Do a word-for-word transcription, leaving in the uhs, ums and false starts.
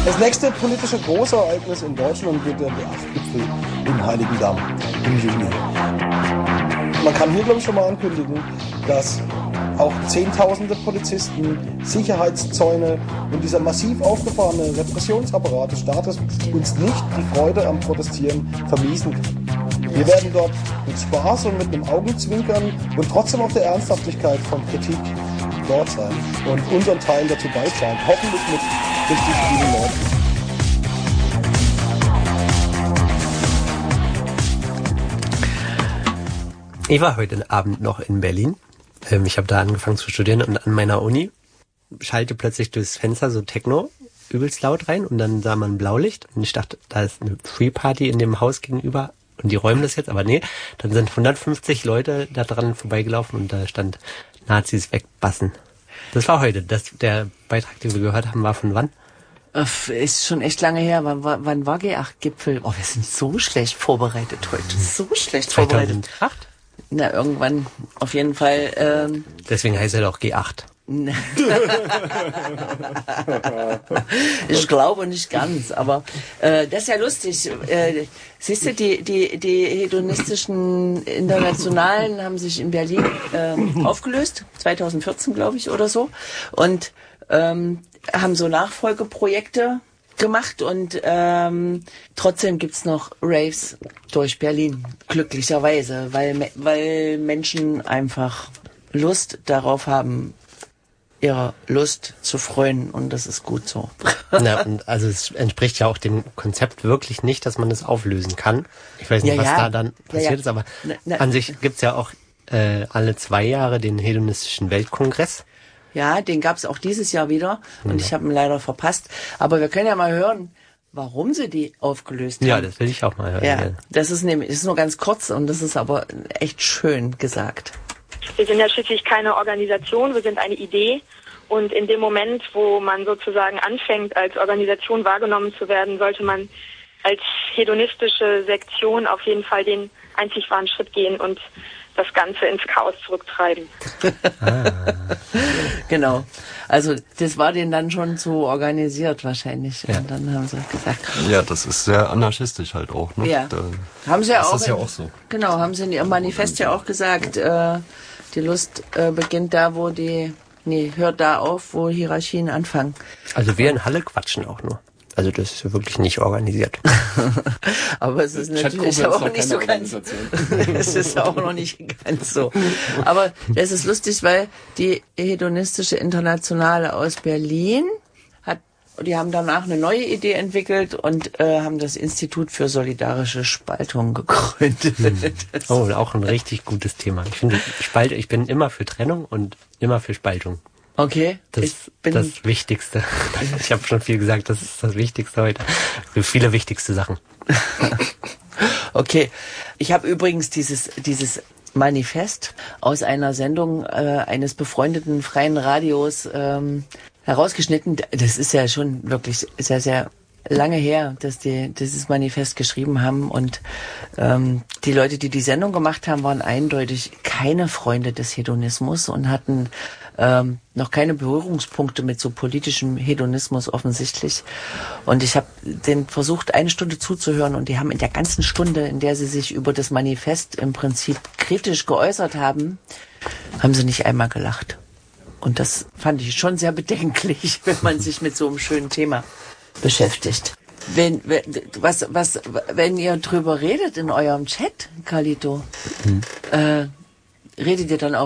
Das nächste politische Großereignis in Deutschland wird der G acht Gipfel in Heiligendamm im Juni. Man kann hier, glaube ich, schon mal ankündigen, dass auch Zehntausende Polizisten, Sicherheitszäune und dieser massiv aufgefahrene Repressionsapparat des Staates uns nicht die Freude am Protestieren vermiesen kann. Wir werden dort mit Spaß und mit einem Augenzwinkern und trotzdem auch der Ernsthaftigkeit von Kritik dort sein und unseren Teil dazu beitragen. Hoffentlich mit richtig vielen Leuten. Ich war heute Abend noch in Berlin. Ich habe da angefangen zu studieren und an meiner Uni schalte plötzlich durchs Fenster so Techno übelst laut rein und dann sah man Blaulicht und ich dachte, da ist eine Free Party in dem Haus gegenüber und die räumen das jetzt, aber nee, dann sind hundertfünfzig Leute da dran vorbeigelaufen und da stand Nazis wegbassen. Das war heute. Das, der Beitrag, den wir gehört haben, war von wann? Ist schon echt lange her. Wann war, wann war G acht Gipfel? Oh, wir sind so schlecht vorbereitet heute. So schlecht vorbereitet. zweitausendacht? Na, irgendwann auf jeden Fall. Ähm, Deswegen heißt er doch G acht. Ich glaube nicht ganz, aber äh, das ist ja lustig. Äh, siehst du, die, die, die hedonistischen Internationalen haben sich in Berlin äh, aufgelöst, zweitausendvierzehn glaube ich oder so, und ähm, haben so Nachfolgeprojekte gemacht und ähm, trotzdem gibt's noch Raves durch Berlin, glücklicherweise, weil, weil Menschen einfach Lust darauf haben, ihrer Lust zu freuen, und das ist gut so. Na, und also es entspricht ja auch dem Konzept wirklich nicht, dass man das auflösen kann. Ich weiß nicht, Ja, was ja. da dann passiert Ja, ja. ist, aber Na, na, an sich gibt's ja auch äh, alle zwei Jahre den hedonistischen Weltkongress. Ja, den gab's auch dieses Jahr wieder und ich habe ihn leider verpasst. Aber wir können ja mal hören, warum sie die aufgelöst haben. Ja, das will ich auch mal hören. Ja, gerne. das ist nämlich, ist nur ganz kurz und das ist aber echt schön gesagt. Wir sind ja schließlich keine Organisation, wir sind eine Idee. Und in dem Moment, wo man sozusagen anfängt, als Organisation wahrgenommen zu werden, sollte man als hedonistische Sektion auf jeden Fall den einzig wahren Schritt gehen und das Ganze ins Chaos zurücktreiben. Ah. Genau. Also das war denen dann schon so organisiert wahrscheinlich. Ja. Und dann haben sie gesagt. Ja, das ist sehr anarchistisch halt auch. Ne? Ja. Da, Haben sie ja das auch. ist ja in, auch so. Genau, haben sie in ihrem Manifest ja auch gesagt, äh, die Lust äh, beginnt da, wo die, nee, hört da auf, wo Hierarchien anfangen. Also wir in Halle quatschen auch nur. Also das ist wirklich nicht organisiert. Aber es ist natürlich auch nicht so ganz, es ist auch noch nicht ganz so. Aber es ist lustig, weil die hedonistische Internationale aus Berlin hat, die haben danach eine neue Idee entwickelt und äh, haben das Institut für solidarische Spaltung gegründet. Oh, auch ein richtig gutes Thema. Ich finde Spaltung, ich bin immer für Trennung und immer für Spaltung. Okay, Das ich ist bin das Wichtigste. Ich habe schon viel gesagt, das ist das Wichtigste heute. Für viele wichtigste Sachen. Okay, ich habe übrigens dieses dieses Manifest aus einer Sendung äh, eines befreundeten freien Radios ähm, herausgeschnitten. Das ist ja schon wirklich sehr, sehr lange her, dass die dieses Manifest geschrieben haben, und ähm, die Leute, die die Sendung gemacht haben, waren eindeutig keine Freunde des Hedonismus und hatten ähm, noch keine Berührungspunkte mit so politischem Hedonismus offensichtlich. Und ich habe den versucht, eine Stunde zuzuhören, und die haben in der ganzen Stunde, in der sie sich über das Manifest im Prinzip kritisch geäußert haben, haben sie nicht einmal gelacht. Und das fand ich schon sehr bedenklich, wenn man sich mit so einem schönen Thema beschäftigt. Wenn, wenn, was, was, wenn ihr drüber redet in eurem Chat, Carlito, mhm. äh, redet ihr dann auch